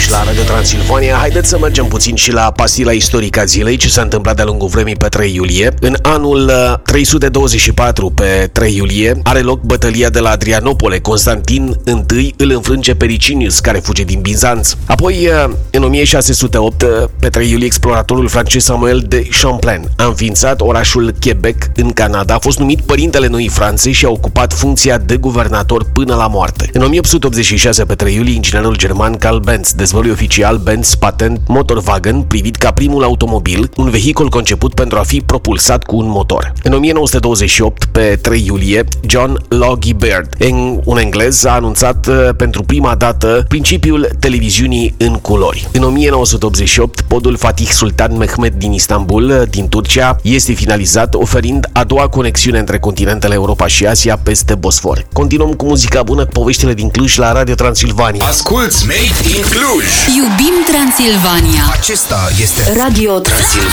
Cluj la Radio Transilvania. Haideți să mergem puțin și la pastila istorică a zilei, ce s-a întâmplat de-a lungul vremii pe 3 iulie. În anul 324, pe 3 iulie, are loc bătălia de la Adrianopole. Constantin I îl înfrânge pe Licinius, care fuge din Bizanț. Apoi, în 1608, pe 3 iulie, exploratorul francez Samuel de Champlain a înființat orașul Quebec în Canada. A fost numit părintele Noii Franțe și a ocupat funcția de guvernator până la moarte. În 1886, pe 3 iulie, inginerul german Carl Benz dezvăluie oficial Benz Patent Motorwagen, privit ca primul automobil, un vehicul conceput pentru a fi propulsat cu un motor. În 1928, pe 3 iulie, John Logie Baird, un englez, a anunțat pentru prima dată principiul televiziunii în culori. În 1988, podul Fatih Sultan Mehmed din Istanbul, din Turcia, este finalizat, oferind a doua conexiune între continentele Europa și Asia peste Bosfor. Continuăm cu muzica bună, poveștile din Cluj la Radio Transilvania. Asculți Made in Cluj! Iubim Transilvania! Acesta este Radio Transilvania.